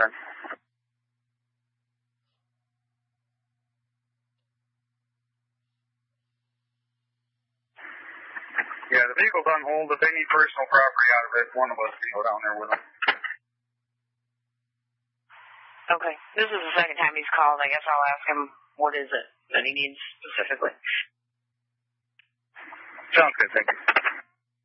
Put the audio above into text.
concern. Yeah, the vehicle's on hold. If they need personal property out of it, one of us can go down there with them. Okay. This is the second time he's called. I guess I'll ask him what is it that he needs specifically. Sounds good, thank you.